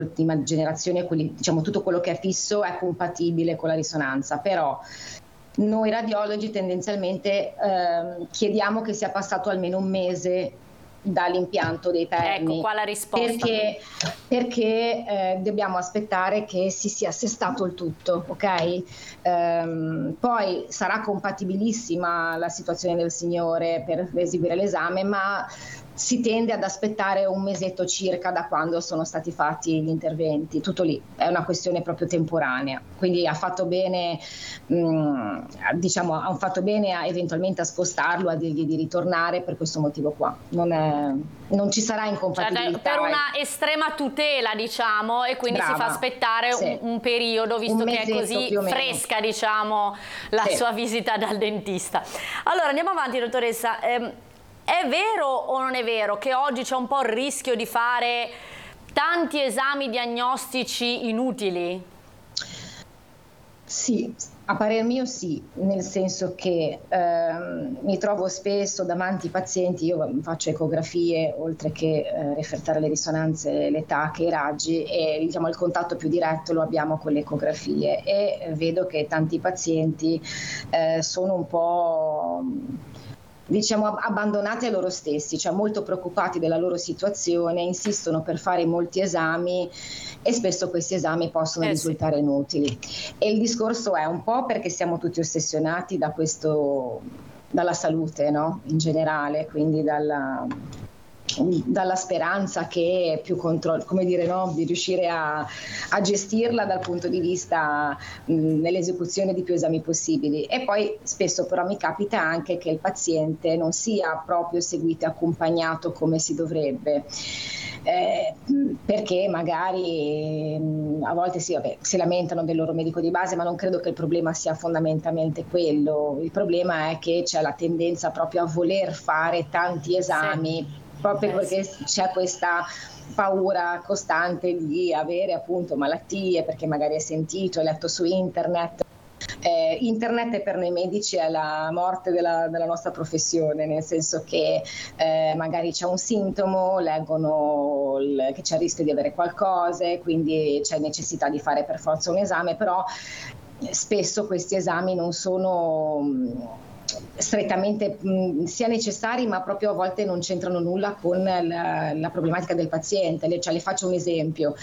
l'ultima generazione, quelli, diciamo, tutto quello che è fisso è compatibile con la risonanza, però noi radiologi tendenzialmente chiediamo che sia passato almeno un mese dall'impianto dei perni. Ecco qua la risposta. Perché dobbiamo aspettare che si sia assestato il tutto, ok? Poi sarà compatibilissima la situazione del signore per eseguire l'esame, ma si tende ad aspettare un mesetto circa da quando sono stati fatti gli interventi, tutto lì, è una questione proprio temporanea, quindi ha fatto bene, diciamo, ha fatto bene eventualmente a spostarlo, a dirgli di ritornare per questo motivo qua, non ci sarà incompatibilità. Cioè, per una estrema tutela, diciamo, e quindi si fa aspettare un periodo, visto che è così fresca, diciamo, la sua visita dal dentista. Allora, andiamo avanti, dottoressa. È vero o non è vero che oggi c'è un po' il rischio di fare tanti esami diagnostici inutili? Sì, a parer mio sì, nel senso che mi trovo spesso davanti ai pazienti, io faccio ecografie oltre che refertare le risonanze, le TAC e i raggi, e diciamo il contatto più diretto lo abbiamo con le ecografie, e vedo che tanti pazienti sono un po', diciamo, abbandonati a loro stessi, cioè molto preoccupati della loro situazione, insistono per fare molti esami e spesso questi esami possono risultare inutili. E il discorso è un po' perché siamo tutti ossessionati da dalla salute, no? In generale, quindi dalla speranza che più controllo, come dire, no? Di riuscire a gestirla dal punto di vista nell'esecuzione di più esami possibili. E poi spesso però mi capita anche che il paziente non sia proprio seguito e accompagnato come si dovrebbe. Perché magari a volte si lamentano del loro medico di base, ma non credo che il problema sia fondamentalmente quello. Il problema è che c'è la tendenza proprio a voler fare tanti esami, proprio perché c'è questa paura costante di avere appunto malattie, perché magari hai sentito, hai letto su internet. Internet per noi medici è la morte della nostra professione, nel senso che magari c'è un sintomo, leggono che c'è il rischio di avere qualcosa, quindi c'è necessità di fare per forza un esame, però spesso questi esami non sono strettamente sia necessari, ma proprio a volte non c'entrano nulla con la problematica del paziente. Cioè, le faccio un esempio: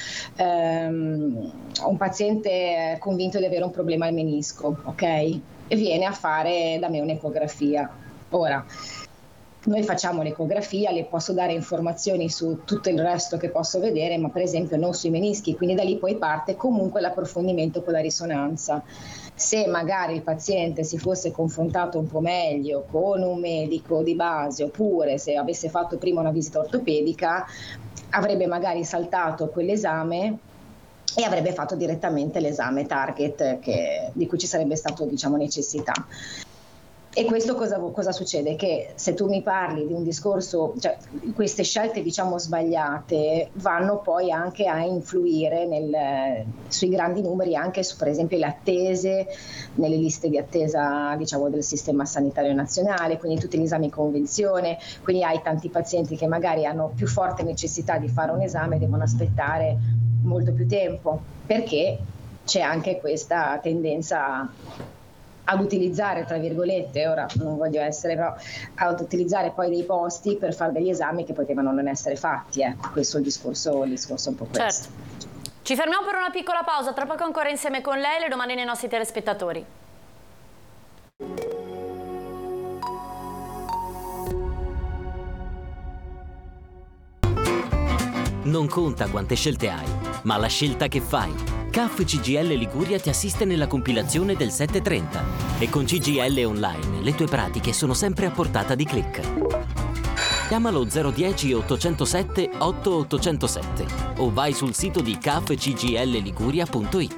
un paziente è convinto di avere un problema al menisco, ok? E viene a fare da me un'ecografia. Ora, noi facciamo l'ecografia, le posso dare informazioni su tutto il resto che posso vedere, ma per esempio non sui menischi, quindi da lì poi parte comunque l'approfondimento con la risonanza. Se magari il paziente si fosse confrontato un po' meglio con un medico di base, oppure se avesse fatto prima una visita ortopedica, avrebbe magari saltato quell'esame e avrebbe fatto direttamente l'esame target di cui ci sarebbe stato, diciamo, necessità. E questo cosa succede? Che se tu mi parli di un discorso, cioè queste scelte, diciamo, sbagliate vanno poi anche a influire sui grandi numeri, anche su, per esempio, le attese nelle liste di attesa, diciamo, del sistema sanitario nazionale, quindi tutti gli esami in convenzione, quindi hai tanti pazienti che magari hanno più forte necessità di fare un esame e devono aspettare molto più tempo, perché c'è anche questa tendenza ad utilizzare, tra virgolette, ora non voglio essere, però ad utilizzare poi dei posti per fare degli esami che potevano non essere fatti. Questo è il discorso è un po' questo. Certo. Ci fermiamo per una piccola pausa, tra poco ancora insieme con lei le domande dei nostri telespettatori. Non conta quante scelte hai, ma la scelta che fai. CAF CGIL Liguria ti assiste nella compilazione del 730 e con CGIL Online le tue pratiche sono sempre a portata di clic. Chiamalo 010 807 8807 o vai sul sito di cafcgilliguria.it.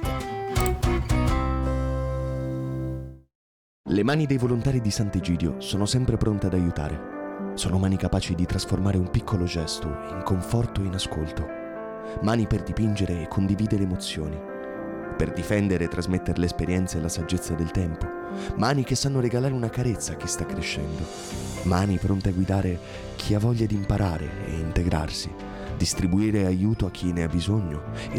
Le mani dei volontari di Sant'Egidio sono sempre pronte ad aiutare. Sono mani capaci di trasformare un piccolo gesto in conforto e in ascolto. Mani per dipingere e condividere emozioni, per difendere e trasmettere l'esperienza e la saggezza del tempo. Mani che sanno regalare una carezza a chi sta crescendo. Mani pronte a guidare chi ha voglia di imparare e integrarsi, distribuire aiuto a chi ne ha bisogno e